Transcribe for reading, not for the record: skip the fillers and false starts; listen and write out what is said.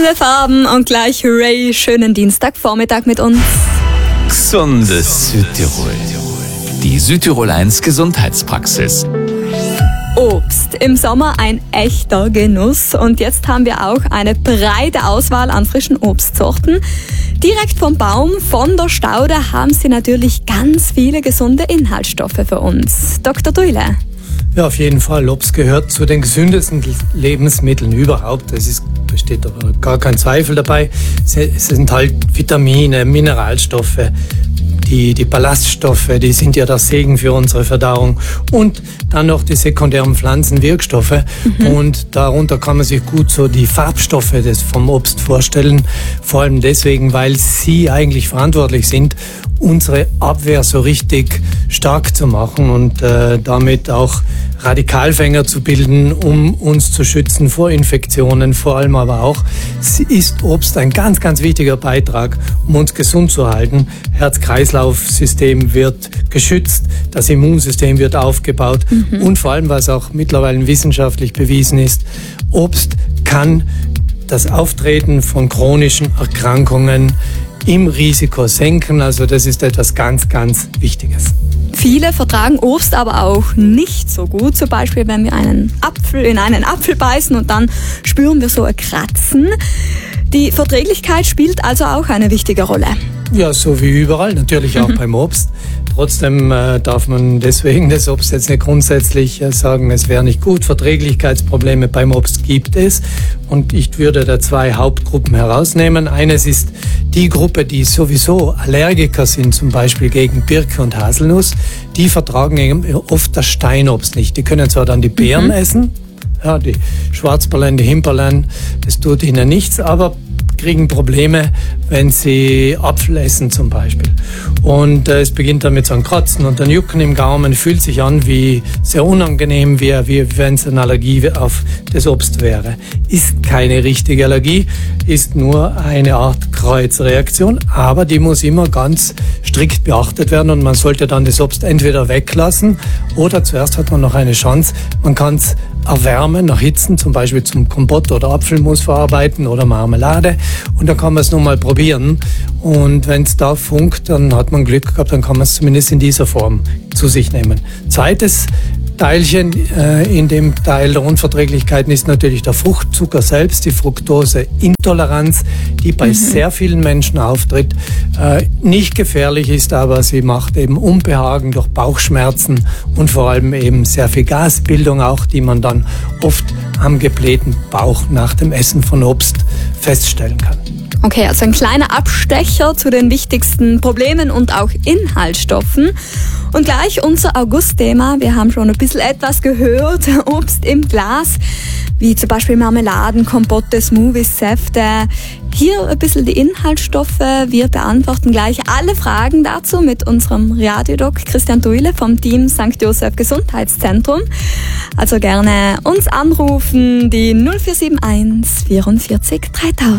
Alle Farben und gleich Ray, schönen Dienstagvormittag mit uns. Gesundes Südtirol. Die Südtirol 1 Gesundheitspraxis. Obst. Im Sommer ein echter Genuss. Und jetzt haben wir auch eine breite Auswahl an frischen Obstsorten. Direkt vom Baum, von der Staude, haben sie natürlich ganz viele gesunde Inhaltsstoffe für uns. Dr. Duile. Ja, auf jeden Fall. Obst gehört zu den gesündesten Lebensmitteln überhaupt. Besteht aber gar kein Zweifel dabei. Es sind halt Vitamine, Mineralstoffe, die Ballaststoffe, die sind ja der Segen für unsere Verdauung. Und dann noch die sekundären Pflanzenwirkstoffe. Und darunter kann man sich gut so die Farbstoffe vom Obst vorstellen. Vor allem deswegen, weil sie eigentlich verantwortlich sind, unsere Abwehr so richtig stark zu machen und damit auch Radikalfänger zu bilden, um uns zu schützen vor Infektionen, vor allem aber auch ist Obst ein ganz, ganz wichtiger Beitrag, um uns gesund zu halten. Herz-Kreislauf-System wird geschützt, das Immunsystem wird aufgebaut und vor allem, was auch mittlerweile wissenschaftlich bewiesen ist, Obst kann das Auftreten von chronischen Erkrankungen im Risiko senken. Also das ist etwas ganz, ganz Wichtiges. Viele vertragen Obst aber auch nicht so gut. Zum Beispiel, wenn wir einen Apfel in einen Apfel beißen und dann spüren wir so ein Kratzen. Die Verträglichkeit spielt also auch eine wichtige Rolle. Ja, so wie überall, natürlich auch beim Obst. Trotzdem darf man deswegen das Obst jetzt nicht grundsätzlich sagen, es wäre nicht gut. Verträglichkeitsprobleme beim Obst gibt es. Und ich würde da zwei Hauptgruppen herausnehmen. Eines ist die Gruppe, die sowieso Allergiker sind, zum Beispiel gegen Birke und Haselnuss. Die vertragen eben oft das Steinobst nicht. Die können zwar dann die Beeren essen, ja, die Schwarzperlen, die Himperlein, das tut ihnen nichts, aber kriegen Probleme, wenn sie Apfel essen zum Beispiel. Und es beginnt dann mit so einem Kratzen und ein Jucken im Gaumen, fühlt sich an wie sehr unangenehm, wie wenn es eine Allergie auf das Obst wäre. Ist keine richtige Allergie, ist nur eine Art Kreuzreaktion, aber die muss immer ganz strikt beachtet werden und man sollte dann das Obst entweder weglassen oder zuerst hat man noch eine Chance, man kann es erwärmen, erhitzen, zum Beispiel zum Kompott oder Apfelmus verarbeiten oder Marmelade und dann kann man es nochmal probieren und wenn es da funkt, dann hat man Glück gehabt, dann kann man es zumindest in dieser Form zu sich nehmen. Zweites Teilchen in dem Teil der Unverträglichkeiten ist natürlich der Fruchtzucker selbst, die Fructoseintoleranz, die bei sehr vielen Menschen auftritt. Nicht gefährlich ist, aber sie macht eben Unbehagen durch Bauchschmerzen und vor allem eben sehr viel Gasbildung auch, die man dann oft am geblähten Bauch nach dem Essen von Obst feststellen kann. Okay, also ein kleiner Abstecher zu den wichtigsten Problemen und auch Inhaltsstoffen. Und gleich unser August-Thema. Wir haben schon ein bisschen etwas gehört. Obst im Glas, wie zum Beispiel Marmeladen, Kompotte, Smoothies, Säfte. Hier ein bisschen die Inhaltsstoffe. Wir beantworten gleich alle Fragen dazu mit unserem Radiodoc Christian Duile vom Team St. Joseph Gesundheitszentrum. Also gerne uns anrufen, die 0471 44 3000.